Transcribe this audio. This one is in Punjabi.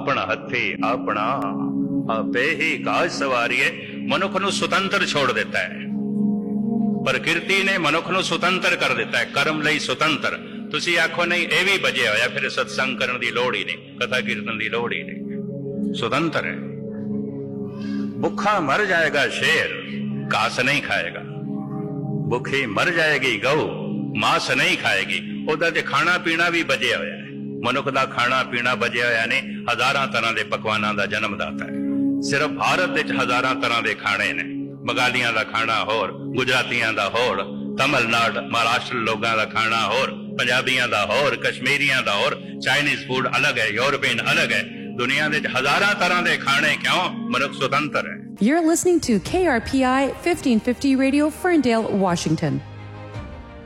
ਆਪਣ ਹੱਥੀ ਆਪਣਾ ਆਪੇ ਹੀ ਕਾਜ ਸਵਾਰੀਏ। ਮਨੁੱਖ ਨੂੰ ਸੁਤੰਤਰ ਛੋੜ ਦਿੱਤਾ ਹੈ। ਪ੍ਰਕਿਰਤੀ ਨੇ ਮਨੁੱਖ ਨੂੰ ਸੁਤੰਤਰ ਕਰ ਦਿੱਤਾ ਹੈ, ਕਰਮ ਲਈ ਸੁਤੰਤਰ। ਤੁਸੀਂ ਆਖੋ ਨਹੀਂ ਇਹ ਵੀ ਬਜਿਆ ਹੋਇਆ, ਫਿਰ ਸਤਸੰਗ ਕਰਨ ਦੀ ਲੋੜ ਹੀ ਨਹੀਂ, ਕਥਾ ਕੀਰਤਨ ਦੀ ਲੋੜ ਹੀ ਨਹੀਂ। ਸੁਤੰਤਰ ਹੈ। ਭੁੱਖਾ ਮਰ ਜਾਏਗਾ ਸ਼ੇਰ, ਘਾਸ ਨਹੀਂ ਖਾਏਗਾ। ਭੁੱਖੀ ਮਰ ਜਾਏਗੀ ਗਊ, ਮਾਸ ਨਹੀਂ ਖਾਏਗੀ। ਉਹਦਾ ਤੇ ਖਾਣਾ ਪੀਣਾ ਵੀ ਬਜਿਆ ਹੋਇਆ ਹੈ। ਮਨੁੱਖ ਦਾ ਖਾਣਾ ਪੀਣਾ ਬਜਿਆ ਹੋਇਆ ਨੇ, ਹਜ਼ਾਰਾਂ ਤਰ੍ਹਾਂ ਦੇ ਪਕਵਾਨਾਂ ਦਾ ਜਨਮਦਾਤਾ ਹੈ। ਸਿਰਫ ਭਾਰਤ ਵਿੱਚ ਹਜ਼ਾਰਾਂ ਤਰ੍ਹਾਂ ਦੇ ਖਾਣੇ ਨੇ। ਬੰਗਾਲੀਆਂ ਦਾ ਖਾਣਾ ਹੋਰ, ਗੁਜਰਾਤੀਆਂ ਦਾ ਹੋਰ, ਤਮਿਲਨਾਡੂ ਮਹਾਰਾਸ਼ਟਰ ਲੋਕਾਂ ਦਾ ਖਾਣਾ ਹੋਰ, ਪੰਜਾਬੀਆਂ ਦਾ ਹੋਰ, ਕਸ਼ਮੀਰੀਆਂ ਦਾ ਹੋਰ। ਚਾਈਨੀਜ਼ ਫੂਡ ਅਲੱਗ ਹੈ, ਯੂਰਪੀਅਨ ਅਲੱਗ ਹੈ। ਦੁਨੀਆ ਦੇ ਹਜ਼ਾਰਾਂ ਤਰ੍ਹਾਂ ਦੇ ਖਾਣੇ। ਕਿਉਂ? ਮਨੁੱਖ ਸੁਤੰਤਰ ਹੈ। You're listening to KRPI 1550 Radio, Ferndale, Washington.